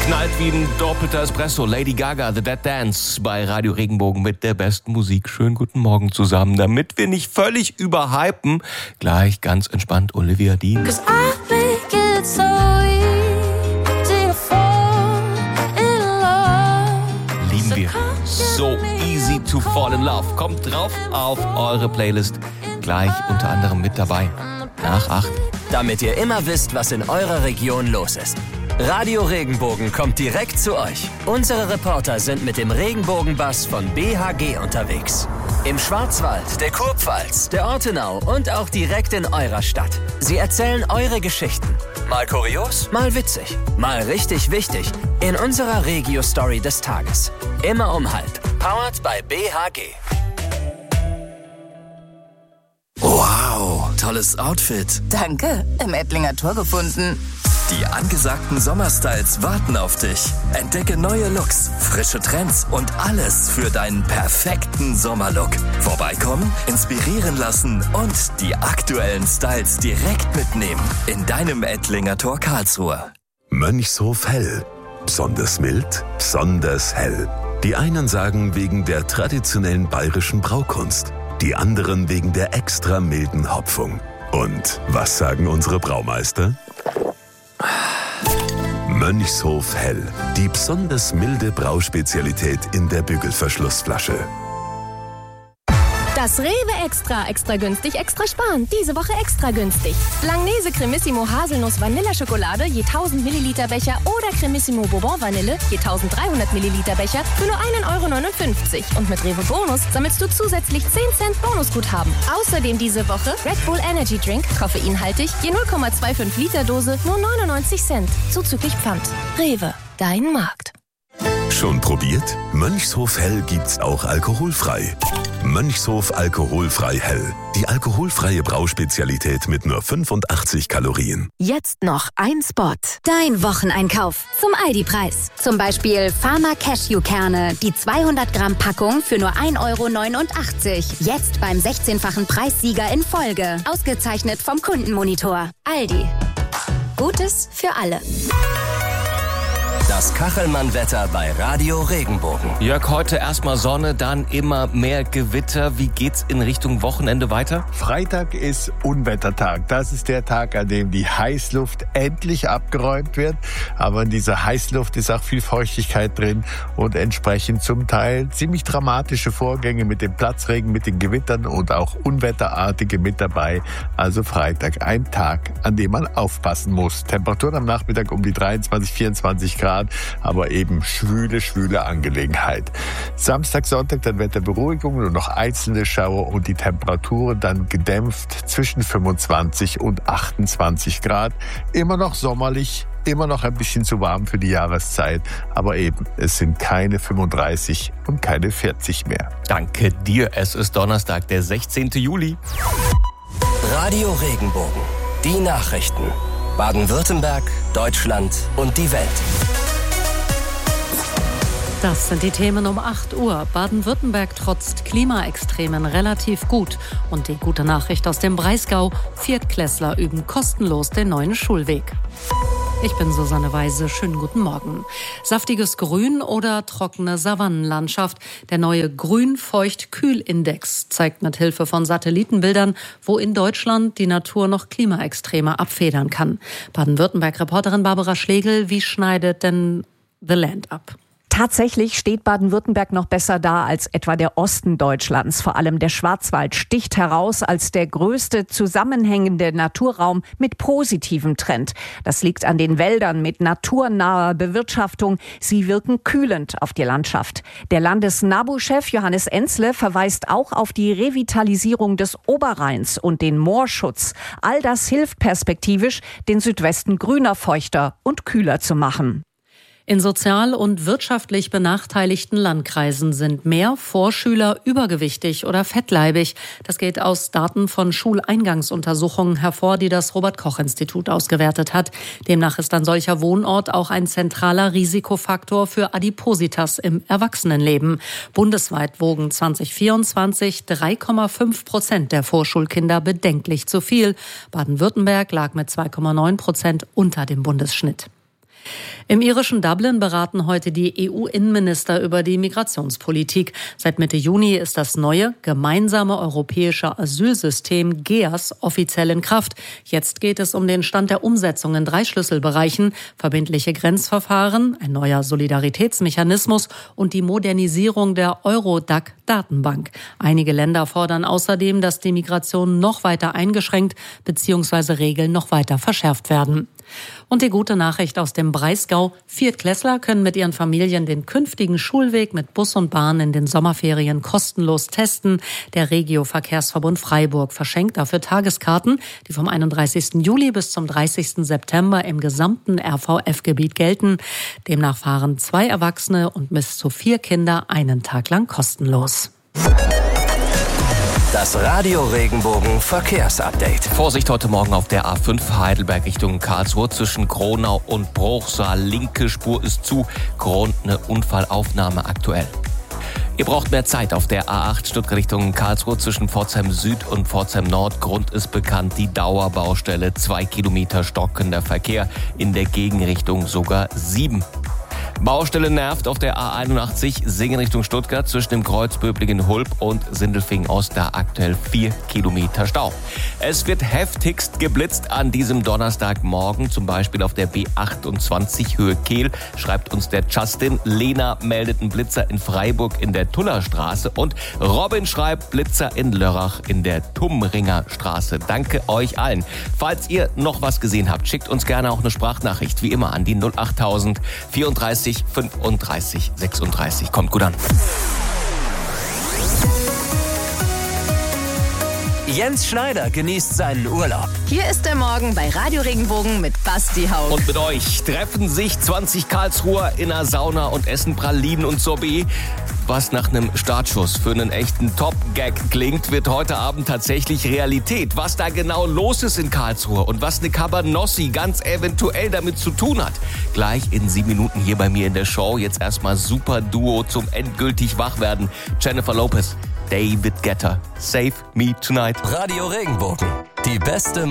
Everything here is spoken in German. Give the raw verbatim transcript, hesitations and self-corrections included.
Knallt wie ein doppelter Espresso. Lady Gaga, The Dead Dance bei Radio Regenbogen mit der besten Musik. Schönen guten Morgen zusammen, damit wir nicht völlig überhypen. Gleich ganz entspannt Olivia Dean. Lieben wir. So easy to fall in love. Kommt drauf auf eure Playlist. Gleich unter anderem mit dabei. Nach acht. Damit ihr immer wisst, was in eurer Region los ist. Radio Regenbogen kommt direkt zu euch. Unsere Reporter sind mit dem Regenbogenbus von B H G unterwegs. Im Schwarzwald, der Kurpfalz, der Ortenau und auch direkt in eurer Stadt. Sie erzählen eure Geschichten. Mal kurios, mal witzig, mal richtig wichtig. In unserer Regio-Story des Tages. Immer um halb. Powered by B H G. Wow, tolles Outfit. Danke, im Ettlinger Tor gefunden. Die angesagten Sommerstyles warten auf dich. Entdecke neue Looks, frische Trends und alles für deinen perfekten Sommerlook. Vorbeikommen, inspirieren lassen und die aktuellen Styles direkt mitnehmen. In deinem Ettlinger Tor Karlsruhe. Mönchshof Hell. Besonders mild, besonders hell. Die einen sagen wegen der traditionellen bayerischen Braukunst. Die anderen wegen der extra milden Hopfung. Und was sagen unsere Braumeister? Mönchshof Hell, die besonders milde Brauspezialität in der Bügelverschlussflasche. Das Rewe Extra, extra günstig, extra sparen. Diese Woche extra günstig. Langnese Cremissimo Haselnuss Vanilleschokolade je tausend Milliliter Becher oder Cremissimo Bourbon Vanille je dreizehnhundert Milliliter Becher für nur ein Euro neunundfünfzig. Und mit Rewe Bonus sammelst du zusätzlich zehn Cent Bonusguthaben. Außerdem diese Woche Red Bull Energy Drink, koffeinhaltig, je null Komma fünfundzwanzig Liter Dose, nur neunundneunzig Cent. Zuzüglich Pfand. Rewe, dein Markt. Schon probiert? Mönchshof Hell gibt's auch alkoholfrei. Mönchshof Alkoholfrei Hell. Die alkoholfreie Brauspezialität mit nur fünfundachtzig Kalorien. Jetzt noch ein Spot. Dein Wocheneinkauf zum Aldi-Preis. Zum Beispiel Pharma Cashewkerne, die zweihundert Gramm Packung für nur ein Euro neunundachtzig. Jetzt beim sechzehnfachen Preissieger in Folge. Ausgezeichnet vom Kundenmonitor. Aldi. Gutes für alle. Das Kachelmann-Wetter bei Radio Regenbogen. Jörg, heute erstmal Sonne, dann immer mehr Gewitter. Wie geht's in Richtung Wochenende weiter? Freitag ist Unwettertag. Das ist der Tag, an dem die Heißluft endlich abgeräumt wird. Aber in dieser Heißluft ist auch viel Feuchtigkeit drin und entsprechend zum Teil ziemlich dramatische Vorgänge mit dem Platzregen, mit den Gewittern und auch Unwetterartige mit dabei. Also Freitag, ein Tag, an dem man aufpassen muss. Temperaturen am Nachmittag um die dreiundzwanzig, vierundzwanzig Grad. Aber eben schwüle, schwüle Angelegenheit. Samstag, Sonntag dann Wetterberuhigung, nur noch einzelne Schauer und die Temperaturen dann gedämpft zwischen fünfundzwanzig und achtundzwanzig Grad. Immer noch sommerlich, immer noch ein bisschen zu warm für die Jahreszeit, aber eben, es sind keine fünfunddreißig und keine vierzig mehr. Danke dir, es ist Donnerstag, der sechzehnten Juli. Radio Regenbogen, die Nachrichten. Baden-Württemberg, Deutschland und die Welt. Das sind die Themen um acht Uhr. Baden-Württemberg trotzt Klimaextremen relativ gut. Und die gute Nachricht aus dem Breisgau: Viertklässler üben kostenlos den neuen Schulweg. Ich bin Susanne Weise. Schönen guten Morgen. Saftiges Grün oder trockene Savannenlandschaft? Der neue Grün-Feucht-Kühl-Index zeigt mit Hilfe von Satellitenbildern, wo in Deutschland die Natur noch Klimaextreme abfedern kann. Baden-Württemberg-Reporterin Barbara Schlegel, wie schneidet denn The Land ab? Tatsächlich steht Baden-Württemberg noch besser da als etwa der Osten Deutschlands. Vor allem der Schwarzwald sticht heraus als der größte zusammenhängende Naturraum mit positivem Trend. Das liegt an den Wäldern mit naturnaher Bewirtschaftung. Sie wirken kühlend auf die Landschaft. Der Landes-NABU-Chef Johannes Enzle verweist auch auf die Revitalisierung des Oberrheins und den Moorschutz. All das hilft perspektivisch, den Südwesten grüner, feuchter und kühler zu machen. In sozial und wirtschaftlich benachteiligten Landkreisen sind mehr Vorschüler übergewichtig oder fettleibig. Das geht aus Daten von Schuleingangsuntersuchungen hervor, die das Robert-Koch-Institut ausgewertet hat. Demnach ist ein solcher Wohnort auch ein zentraler Risikofaktor für Adipositas im Erwachsenenleben. Bundesweit wogen zwanzig vierundzwanzig drei Komma fünf Prozent der Vorschulkinder bedenklich zu viel. Baden-Württemberg lag mit zwei Komma neun Prozent unter dem Bundesschnitt. Im irischen Dublin beraten heute die E U-Innenminister über die Migrationspolitik. Seit Mitte Juni ist das neue gemeinsame europäische Asylsystem G E A S offiziell in Kraft. Jetzt geht es um den Stand der Umsetzung in drei Schlüsselbereichen: verbindliche Grenzverfahren, ein neuer Solidaritätsmechanismus und die Modernisierung der Eurodac-Datenbank. Einige Länder fordern außerdem, dass die Migration noch weiter eingeschränkt bzw. Regeln noch weiter verschärft werden. Und die gute Nachricht aus dem Breisgau: Viertklässler können mit ihren Familien den künftigen Schulweg mit Bus und Bahn in den Sommerferien kostenlos testen. Der Regio-Verkehrsverbund Freiburg verschenkt dafür Tageskarten, die vom einunddreißigsten Juli bis zum dreißigsten September im gesamten R V F-Gebiet gelten. Demnach fahren zwei Erwachsene und bis zu vier Kinder einen Tag lang kostenlos. Das Radio Regenbogen Verkehrsupdate. Vorsicht heute Morgen auf der A fünf Heidelberg Richtung Karlsruhe zwischen Kronau und Bruchsal. Linke Spur ist zu. Grund eine Unfallaufnahme aktuell. Ihr braucht mehr Zeit auf der A acht Stuttgart Richtung Karlsruhe zwischen Pforzheim Süd und Pforzheim Nord. Grund ist bekannt, die Dauerbaustelle. Zwei Kilometer stockender Verkehr, in der Gegenrichtung sogar sieben. Baustelle nervt auf der A einundachtzig Singen Richtung Stuttgart zwischen dem Kreuz Böblingen-Hulb und Sindelfingen-Ost, da aktuell vier Kilometer Stau. Es wird heftigst geblitzt an diesem Donnerstagmorgen, zum Beispiel auf der B achtundzwanzig Höhe Kehl, schreibt uns der Justin. Lena meldet einen Blitzer in Freiburg in der Tullerstraße und Robin schreibt Blitzer in Lörrach in der Tumringer Straße. Danke euch allen. Falls ihr noch was gesehen habt, schickt uns gerne auch eine Sprachnachricht, wie immer an die null achttausend vierunddreißig fünfunddreißig sechsunddreißig. Kommt gut an. Jens Schneider genießt seinen Urlaub. Hier ist der Morgen bei Radio Regenbogen mit Basti Haug. Und mit euch treffen sich zwanzig Karlsruher in einer Sauna und essen Pralinen und Sorbet. Was nach einem Startschuss für einen echten Top-Gag klingt, wird heute Abend tatsächlich Realität. Was da genau los ist in Karlsruhe und was eine Cabanossi ganz eventuell damit zu tun hat. Gleich in sieben Minuten hier bei mir in der Show. Jetzt erstmal super Duo zum endgültig Wachwerden. Jennifer Lopez, David Guetta, Save Me Tonight. Radio Regenbogen, die beste